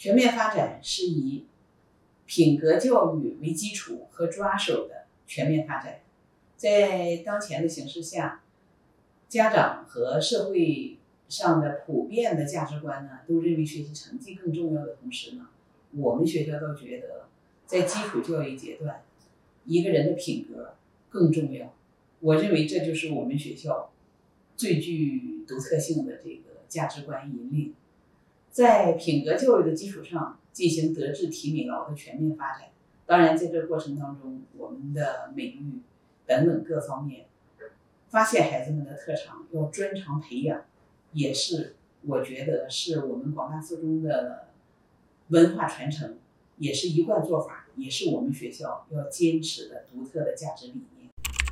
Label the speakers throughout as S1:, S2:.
S1: 全面发展是以品格教育为基础和抓手的全面发展。在当前的形势下，家长和社会上的普遍的价值观呢，都认为学习成绩更重要的同时呢，我们学校都觉得在基础教育阶段，一个人的品格更重要。我认为这就是我们学校最具独特性的这个价值观引领。在品格教育的基础上进行德智体美劳的全面发展。当然在这个过程当中，我们的美育等等各方面发现孩子们的特长，要专长培养，也是我觉得是我们广大附中的文化传承，也是一贯做法，也是我们学校要坚持的独特的价值理念。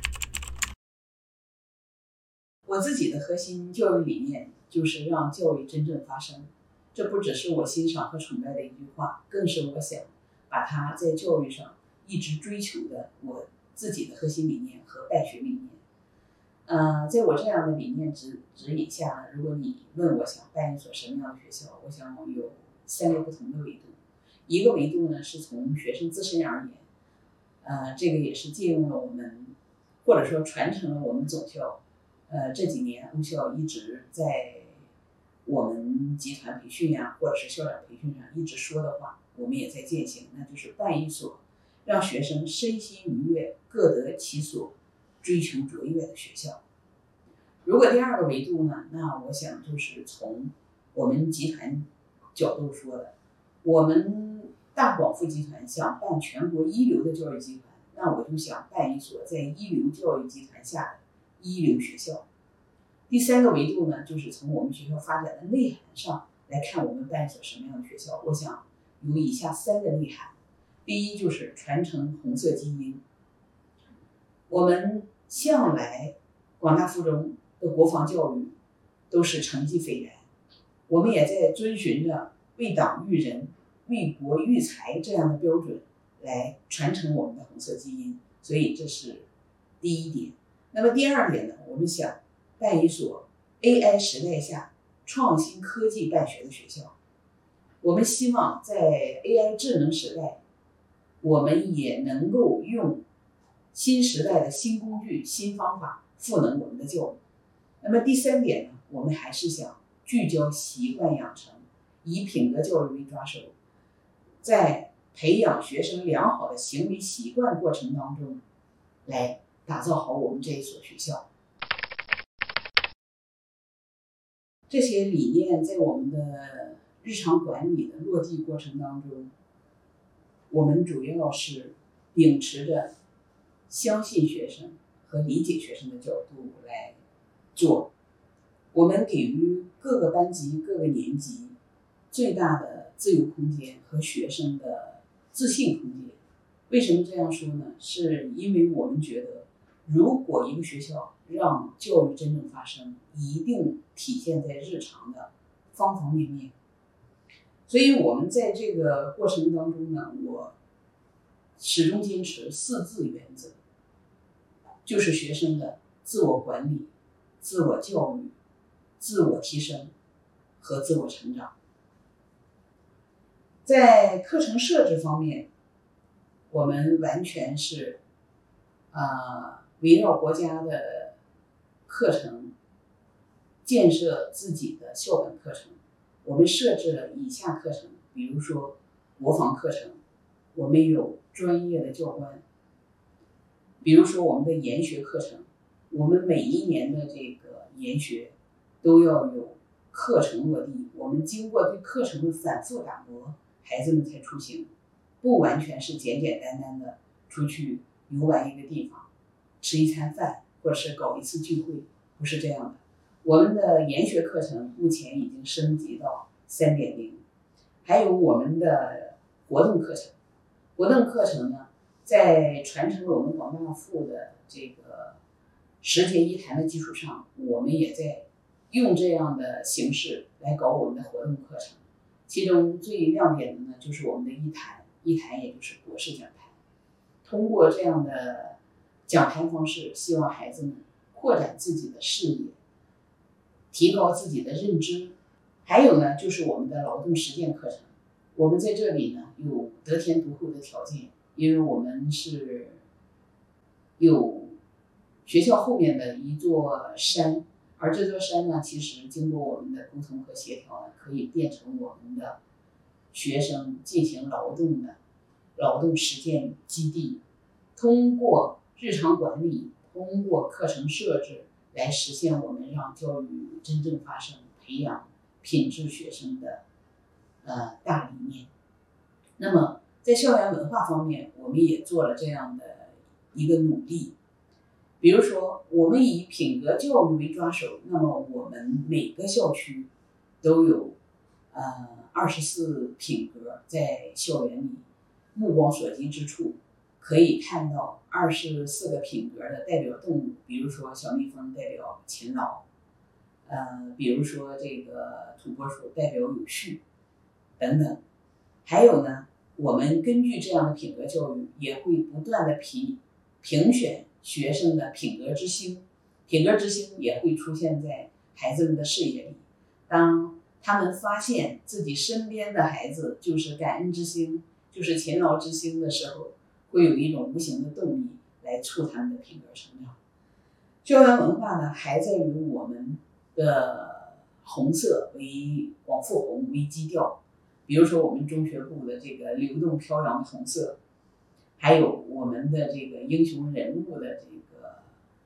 S1: 我自己的核心教育理念就是让教育真正发生，这不只是我欣赏和崇拜的一句话，更是我想把它在教育上一直追求的我自己的核心理念和办学理念。在我这样的理念指引下呢，如果你问我想办一所什么样的学校，我想有3个不同的维度。一个维度呢是从学生自身而言，这个也是借用了我们或者说传承了我们总校这几年欧校一直在我们集团培训呀，或者是校长培训上一直说的话，我们也在践行，那就是办一所让学生身心愉悦、各得其所、追求卓越的学校。如果第2个维度呢，那我想就是从我们集团角度说的，我们大广附集团想办全国一流的教育集团，那我就想办一所在一流教育集团下的一流学校。第3个维度呢，就是从我们学校发展的内涵上来看，我们办一所什么样的学校。我想有以下3个内涵。第一就是传承红色基因。我们向来广大附中的国防教育都是成绩斐然，我们也在遵循着为党育人、为国育才这样的标准来传承我们的红色基因，所以这是第1点。那么第2点呢，我们想办一所 AI 时代下创新科技办学的学校。我们希望在 AI 智能时代，我们也能够用新时代的新工具、新方法赋能我们的教育。那么第3点呢，我们还是想聚焦习惯养成，以品格教育为抓手，在培养学生良好的行为习惯过程当中，来打造好我们这一所学校。这些理念在我们的日常管理的落地过程当中，我们主要是秉持着相信学生和理解学生的角度来做。我们给予各个班级、各个年级最大的自由空间和学生的自信空间。为什么这样说呢？是因为我们觉得，如果一个学校让教育真正发生，一定体现在日常的方方面面。所以我们在这个过程当中呢，我始终坚持4自原则，就是学生的自我管理、自我教育、自我提升和自我成长。在课程设置方面，我们完全是围绕国家的课程建设自己的校本课程。我们设置了以下课程，比如说国防课程，我们有专业的教官。比如说我们的研学课程，我们每一年的这个研学都要有课程落地，我们经过对课程的反复打磨，孩子们才出行，不完全是简简单单的出去游玩一个地方，吃一餐饭，或者是搞一次聚会，不是这样的。我们的研学课程目前已经升级到3.0，还有我们的活动课程。活动课程呢，在传承我们广大附的这个10节1谈的基础上，我们也在用这样的形式来搞我们的活动课程。其中最亮点的呢，就是我们的1谈，也就是博士讲坛。通过这样的讲坛方式，希望孩子们扩展自己的视野，提高自己的认知。还有呢，就是我们的劳动实践课程。 我们在这里呢有得天独厚的条件，因为我们是有学校后面的一座山，而这座山呢，其实经过我们的沟通和协调呢，可以变成我们的学生进行劳动实践基地，通过日常管理，通过课程设置来实现我们让教育真正发生、培养品质学生的大理念。那么在校园文化方面，我们也做了这样的一个努力。比如说，我们以品格教育为抓手，那么我们每个校区都有24品格在校园里，目光所及之处可以看到24个品格的代表动物，比如说小蜜蜂代表勤劳，比如说这个土拨鼠代表有序等等。还有呢，我们根据这样的品格教育，也会不断的评选学生的品格之星，品格之星也会出现在孩子们的视野里。当他们发现自己身边的孩子就是感恩之星，就是勤劳之星的时候，会有一种无形的动力来促他们的品格成长。校园文化呢，还在于我们的红色为广富红为基调，比如说我们中学部的这个流动飘扬的红色，还有我们的这个英雄人物的这个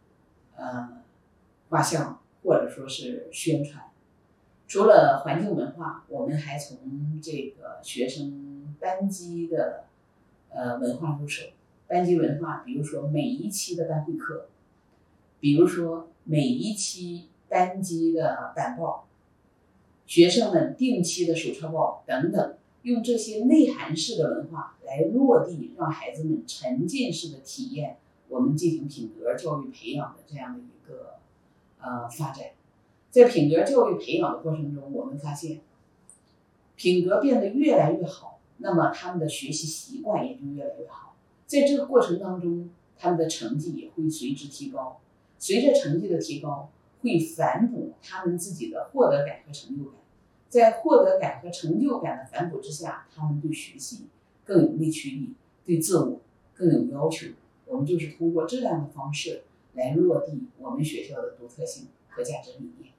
S1: 画像或者说是宣传。除了环境文化，我们还从这个学生班级的文化入手。班级文化，比如说每一期的班会课，比如说每一期班级的板报，学生们定期的手抄报等等，用这些内涵式的文化来落地，让孩子们沉浸式的体验我们进行品格教育培养的这样的一个发展。在品格教育培养的过程中，我们发现品格变得越来越好，那么他们的学习习惯也就越来越好。在这个过程当中，他们的成绩也会随之提高。随着成绩的提高，会反哺他们自己的获得感和成就感。在获得感和成就感的反哺之下，他们对学习更有内驱力，对自我更有要求。我们就是通过这样的方式来落地我们学校的独特性和价值理念。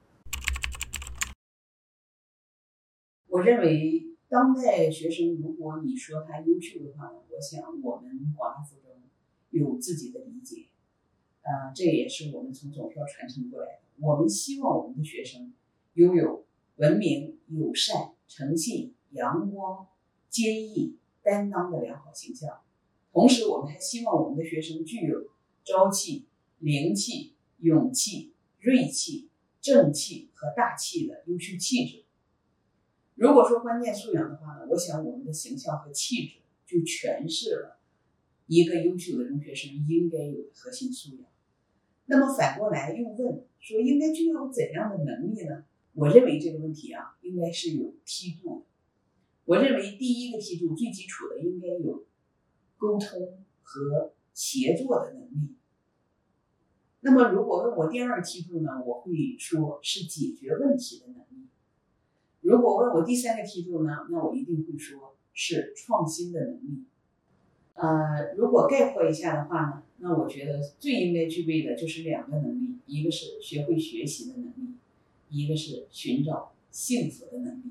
S1: 我认为当代学生，如果你说他优秀的话，我想我们广大附中有自己的理解，这也是我们从总校传承过来的。我们希望我们的学生拥有文明、友善、诚信、阳光、坚毅、担当的良好形象。同时，我们还希望我们的学生具有朝气、灵气、勇气、锐气、正气和大气的优秀气质。如果说关键素养的话呢，我想我们的形象和气质就诠释了一个优秀的中学生应该有的核心素养。那么反过来又问说，应该具有怎样的能力呢？我认为这个问题应该是有梯度的。我认为第一个梯度最基础的应该有沟通和协作的能力。那么如果问我第二个梯度呢，我会说是解决问题的能力。如果问我第三个梯度呢，那我一定会说是创新的能力。如果概括一下的话呢，那我觉得最应该具备的就是两个能力，一个是学会学习的能力，一个是寻找幸福的能力。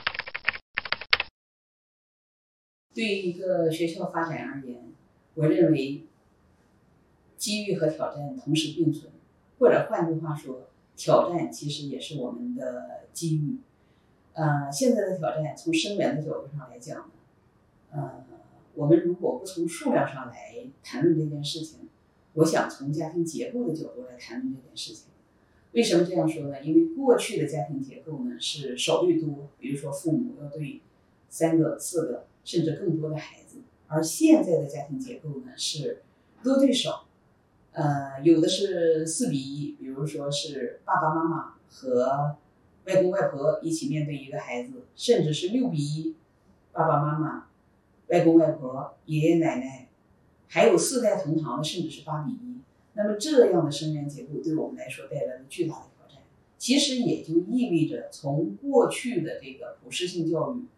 S1: 对于一个学校发展而言，我认为机遇和挑战同时并存，或者换句话说，挑战其实也是我们的机遇。现在的挑战从生源的角度上来讲呢，我们如果不从数量上来谈论这件事情，我想从家庭结构的角度来谈论这件事情。为什么这样说呢？因为过去的家庭结构呢是少对多，比如说父母要对3个、4个甚至更多的孩子，而现在的家庭结构呢是多对少，有的是4:1，比如说是爸爸妈妈和外公外婆一起面对一个孩子，甚至是6:1，爸爸妈妈、外公外婆、爷爷奶奶，还有4代同堂的，甚至是8:1。那么这样的生源结构对我们来说带来了巨大的挑战，其实也就意味着从过去的这个普适性教育